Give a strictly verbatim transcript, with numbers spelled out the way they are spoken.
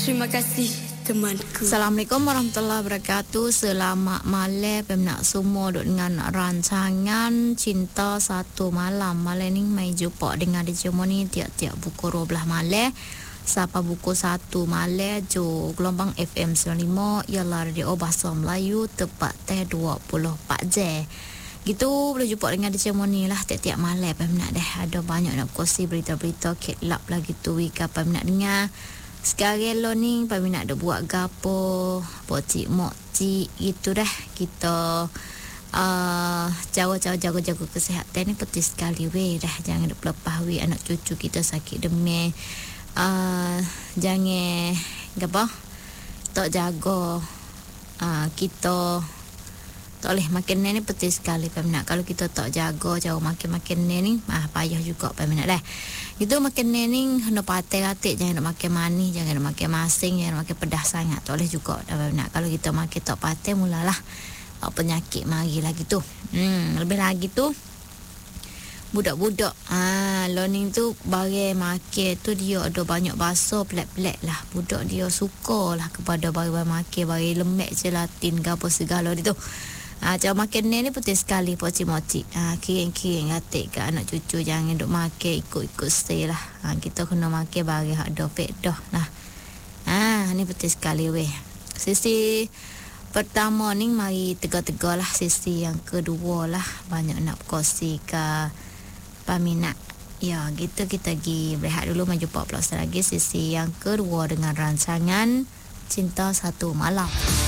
Terima kasih temanku. Assalamualaikum warahmatullahi wabarakatuh. Selamat malam peminat semua duk dengan rancangan Cinta Satu Malam. Malam ni mai jumpa dengan D J Moni tiap-tiap pukul dua belas malam sampai pukul satu malam jo gelombang F M sembilan puluh lima ialah radio Bahasa Melayu tepat teh dua puluh empat jam. Gitu boleh jumpa dengan D J Moni lah tiap-tiap malam peminat deh. Ada banyak nak kongsi berita-berita kelap lah gitu wika peminat dengar. Sekarang lo ni peminat dah buat gapo, pocik mokcik gitu dah. Kita uh, cara-cara jaga-jaga kesihatan ni penting sekali weh dah. Jangan duk lepas weh anak cucu kita sakit demam. Uh, jangan gapo tak jaga uh, kita tak boleh makan ni penting sekali peminat. Kalau kita tak jaga cara makan-makan ni ah payah juga peminat dah. Itu makan ni kena patih-patih, jangan nak makan manis, jangan nak makan masing, jangan nak makan pedas sangat. Tak boleh juga dah peminat. Kalau kita makan tak patih mulalah penyakit mari lagi tu. Hmm, lebih lagi tu budak-budak ah learning tu barang makan tu dia ada banyak bahasa pelik-pelik lah. Budak dia sukalah kepada barang makan, barang lemak gelatin gapo segala dia tu. Ah, cara makan ni penting sekali pocik-mocik. Ah, kiring-kiring atik ke anak cucu jangan duk makan ikut-ikut stay lah. Ah, kita kena makan barang hak ada faedah lah. Ah, ni penting sekali weh. Sisi pertama ni mari tegak-tegak lah. Sisi yang kedua lah banyak nak kongsi ke peminat. Ya, gitu kita pergi berehat dulu menjumpa pula lagi sisi yang kedua dengan rancangan Cinta Satu Malam.